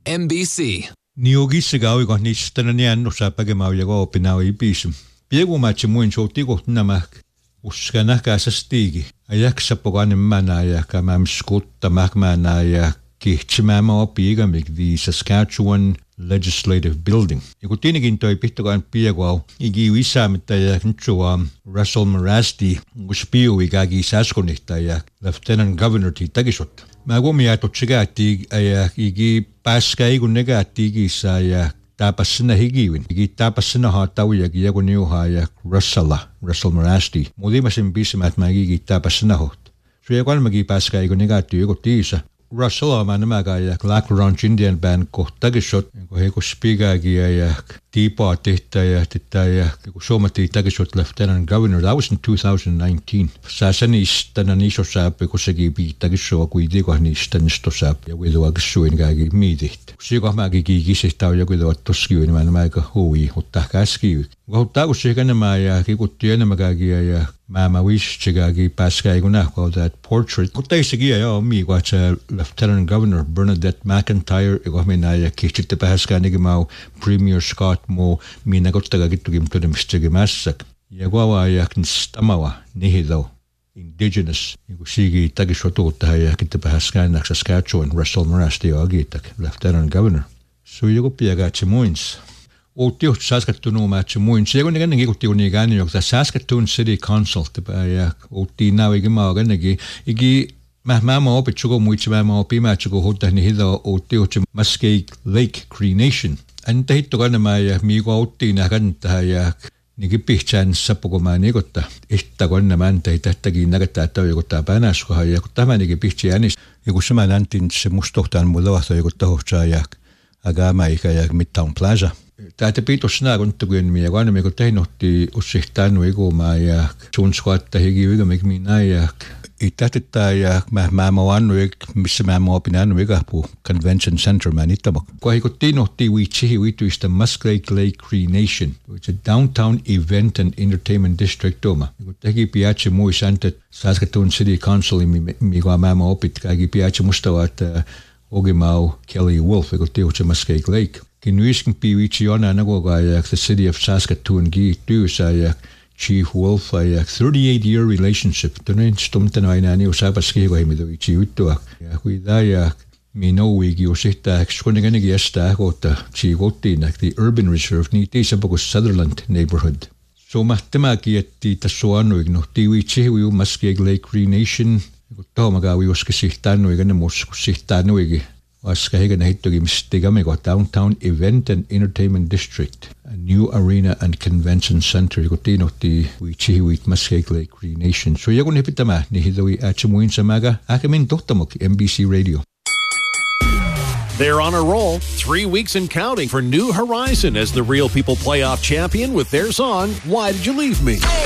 NBC. Niogisigawi ko ni stananian no sa pagmawyago pinawi pisum. Piego machimuin chotigo namak. Uskana ka sa stigi. Ayak sa poganim manaya ka mamskut tamak manaya ki chimama o pigamig the Saskatchewan Legislative Building. Ikutinigin to ipitogan piego igiwisa mitaya nchua Russell Marasti guspio igagi saskonitaya Lieutenant Governor ti tagisot. Magumiato chigati ayak igi paskay gunegati gisaya tapas na higiwin. Igi tapas na hatawiyag yagunyo hayak Russell Marasti. Muli masimbisi mat magigi tapas na hot. So yaguan magi paskay gunegati yugotisa. Russell manamagayak Lac Ranch Indian Band ko tagisot. Ko heko spigagi ayak tipa titaya ko somati tagisot Lieutenant Governor. That was in 2019. Sasanis tananisho sap ko sagibi tagiso ko idi ko nistanisto sap. Yawido agsuin gagi midit. Sigo magigi gisitaw yawido toskiwin manamaga hui utakaskiwi. Ko tago sigana maya ko tiena magagi ayak Mama wish chigagi paskay ko na ko that portrait. Ko tayo sige ayo mi ko sa Lieutenant Governor Bernadette McIntyre ko minaya kichit paskay ni mau Premier Scott mo minagot tagagit gim to dem stigimasak. Yagwa ayak nstamawa nihidaw indigenous. Ko sige tagishoto tayo kit paskay na Saskatchewan Russell Marasti agitak Lieutenant Governor. So yugo piaga chimoins. O tio Saskatoon match muin siego ni ganegi ko ni gani yok sa Saskatoon City Council te ya o ti na igi ma ganegi igi mama o pechugo muichi mama o pima chugo hota ni hido o tio Muskeg Lake Cree Nation ante hito gana ma ya mi go o ti na gan ta ya nigi pichan sapogo mani gotta itta gonna manta itagi nagata ta yo gotta bana sho ya gotta mani gi pichi anis ego shima nantin se mustohtan mulo so yo gotta hocha ya aga mai ka ya Midtown Plaza. Tätä pitos naakuntukin minä kun me kun tehnotti usihtaan uigo maa ja suunskatta higi uigo minä ja itätettä ja mä annuik missä mä opinan uiga pu convention center mä nittämok. Kun kun tehnotti uichihi uituista Muskeg Lake Cree Nation, which is a downtown event and entertainment district oma. Kun teki piace mui santet Saskatoon City Council mi kun mä opit kaikki piace mustavat ogimau Kelly Wolf kun tehotse Muskeg Lake. Kinuiskin piivitsiona nagogayak the city of Saskatoon gi tuusayak Chief Wolf ayak 38-year relationship tunen stumtana ainani usapaski goimido ichi uttua ja kuidayak minowigi usihtaak skunenganigi esta Chief Ottinak the urban reserve ni tisapokus Sutherland neighborhood so mahtemaki etti tassuanuig no tiivitsihi u Muskeg Lake Cree Nation toomagawi uskisihtanuig ne muskusihtanuigi Askahigan hittogi mistigamigo downtown event and entertainment district, a new arena and convention center. Ikotinoti wichihiwit Muskeg Lake Cree Nation. So yagun hipitama ni hidawi achimuin samaga akimin tohtamok NBC Radio. They're on a roll, 3 weeks and counting for New Horizon as the Real People Playoff champion with their song, Why Did You Leave Me?